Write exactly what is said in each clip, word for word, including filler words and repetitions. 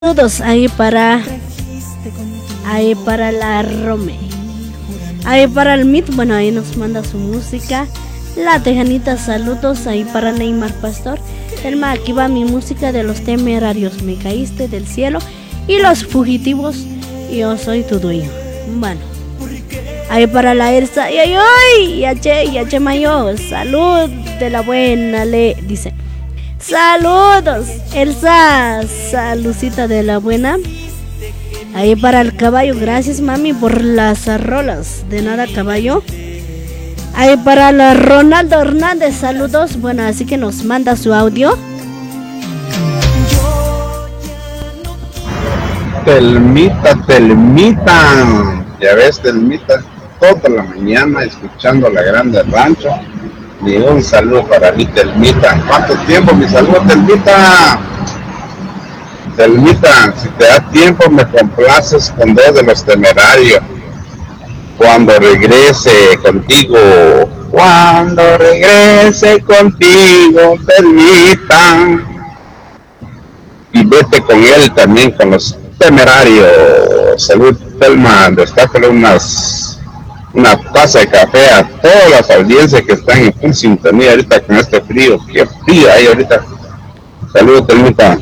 Saludos ahí para ahí para la Rome, ahí para el Mit, bueno, ahí nos manda su música. La Tejanita, saludos ahí para Neymar Pastor. Elma, aquí va mi música de los temerarios, me caíste del cielo y los fugitivos, yo soy tu dueño. Bueno, ahí para la Elsa, y ay, ay, y H, y H Mayo, salud de la buena, le dice. Saludos, Elsa, saludcita de la buena. Ahí para el caballo, gracias mami por las rolas. De nada, caballo. Ahí para la Ronaldo Hernández, saludos. Bueno, así que nos manda su audio. Telmita, Telmita, ya ves, Telmita, toda la mañana escuchando la Grande Rancho. Y un saludo para mí, Telmita. ¿Cuánto tiempo, mi saludo, Telmita? Telmita, si te da tiempo, me complaces con dos de los Temerarios. Cuando regrese contigo, cuando regrese contigo, Telmita. Y vete con él también, con los Temerarios. Salud, Telma, destácale unas... una taza de café a todas las audiencias que están en full sintonía ahorita con este frío. Qué frío hay ahorita. Saludos, Telmita.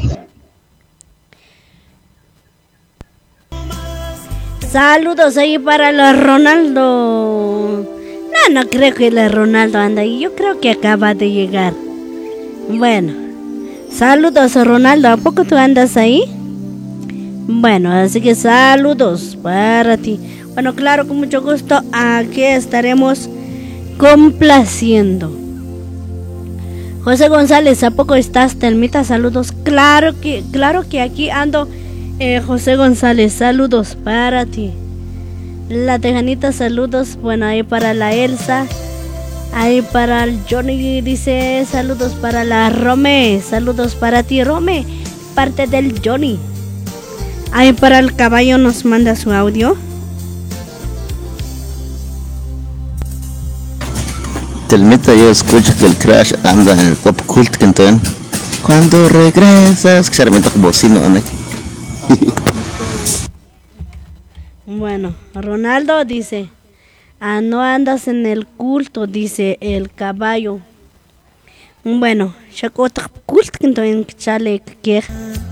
Saludos ahí para la Ronaldo. No, no creo que la Ronaldo anda ahí. Yo creo que acaba de llegar. Bueno, saludos a Ronaldo. ¿A poco tú andas ahí? Bueno, así que saludos para ti. Bueno, claro, con mucho gusto aquí estaremos complaciendo. José González, ¿a poco estás, Telmita? Saludos. Claro que, claro que aquí ando, eh, José González. Saludos para ti. La Tejanita, saludos. Bueno, ahí para la Elsa. Ahí para el Johnny dice saludos para la Rome. Saludos para ti, Rome. Parte del Johnny. Ahí para el caballo nos manda su audio. Telmita, yo escucho que el Crash anda en el Top Cult, que entonces cuando regresas, que se remita con bocino, ¿no? Bueno, Ronaldo dice, ah, no andas en el culto, dice el caballo. Bueno, Chacota Cult, que entonces chale que